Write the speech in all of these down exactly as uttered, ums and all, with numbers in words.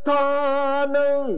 ਸਥਾਨ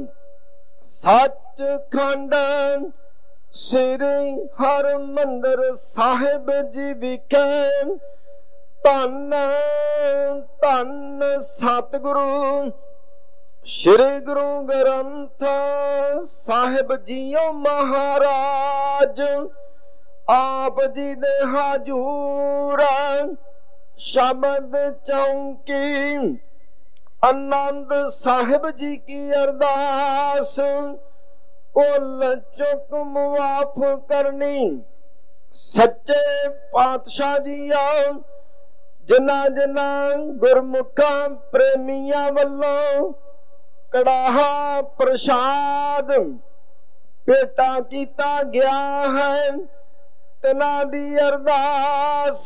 ਸੱਚਖੰਡ ਸ੍ਰੀ ਹਰਿਮੰਦਰ ਸਾਹਿਬ ਜੀ ਵਿਖੇ ਧੰਨ ਧੰਨ ਸਤਿਗੁਰੂ ਸ੍ਰੀ ਗੁਰੂ ਗ੍ਰੰਥ ਸਾਹਿਬ ਜੀਓ ਮਹਾਰਾਜ ਆਪ ਜੀ ਦੇ ਹਜੂਰ ਸ਼ਬਦ ਚੌਂਕੀ ਆਨੰਦ ਸਾਹਿਬ ਜੀ ਕੀ ਅਰਦਾਸ ਭੁੱਲ ਚੁੱਕ ਮੁਆਫ ਕਰਨੀ। ਸੱਚੇ ਪਾਤਸ਼ਾਹ ਜੀਓ ਜਿਨ੍ਹਾਂ ਜਿਨ੍ਹਾਂ ਗੁਰਮੁਖਾਂ ਪ੍ਰੇਮੀਆਂ ਵੱਲੋਂ ਕੜਾਹਾ ਪ੍ਰਸ਼ਾਦ ਭੇਟਾ ਕੀਤਾ ਗਿਆ ਹੈ, ਤਿਨਾਂ ਦੀ ਅਰਦਾਸ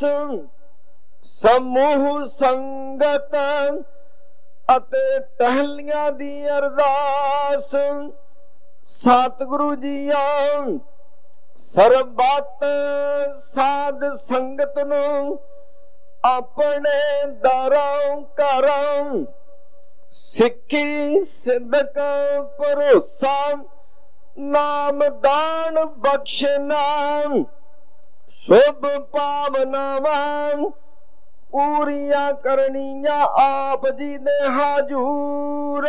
ਸਮੂਹ ਸੰਗਤ ਅਤੇ ਟਹਿਲੀਆਂ ਦੀ ਅਰਦਾਸ ਸਤਿਗੁਰੂ ਜੀਓ ਸਰਬੱਤ ਸਾਧ ਸੰਗਤ ਨੂੰ ਆਪਣੇ ਦਰਾਂ ਘਰਾਂ ਸਿੱਖੀ ਸਿਦਕ ਭਰੋਸਾ ਨਾਮ ਦਾਨ ਬਖਸ਼ਣਾ ਸ਼ੁਭ ਭਾਵਨਾਵਾਂ ਪੂਰੀਆਂ ਕਰਨੀਆਂ ਆਪ ਜੀ ਦੇ ਹਜੂਰ।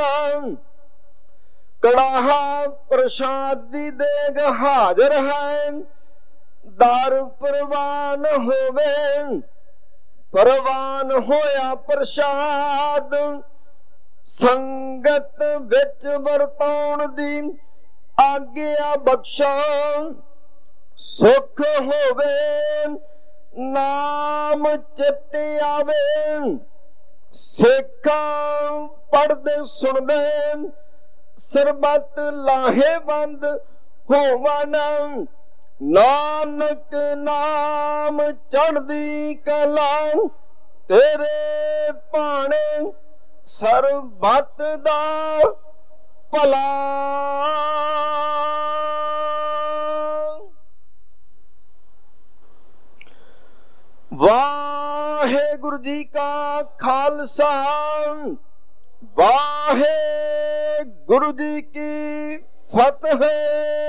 ਕੜਾਹਾ ਪ੍ਰਸ਼ਾਦ ਦੀ ਦੇਗ ਹਾਜ਼ਰ ਹੈ, ਦਰ ਪ੍ਰਵਾਨ ਹੋਵੇ। ਪ੍ਰਵਾਨ ਹੋਇਆ ਪ੍ਰਸ਼ਾਦ ਸੰਗਤ ਵਿੱਚ ਵਰਤਾਉਣ ਦੀ ਆਗਿਆ ਬਖਸ਼ੋ। ਸੁਖ ਹੋਵੇ ਨਾਮ ਚਿੱਤ ਆਵੇ, ਸਿੱਖਾਂ ਪੜ੍ਹਦੇ ਸੁਣਦੇ ਸਰਬੱਤ ਲਾਹੇਵੰਦ ਹੋਵਨ। ਨਾਨਕ ਨਾਮ ਚੜ੍ਹਦੀ ਕਲਾ ਤੇਰੇ ਭਾਣੇ ਸਰਬੱਤ ਦਾ ਭਲਾ। ਵਾਹਿਗੁਰੂ ਜੀ ਕਾ ਖਾਲਸਾ ਵਾਹਿਗੁਰੂ ਜੀ ਕੀ ਫਤਿਹ।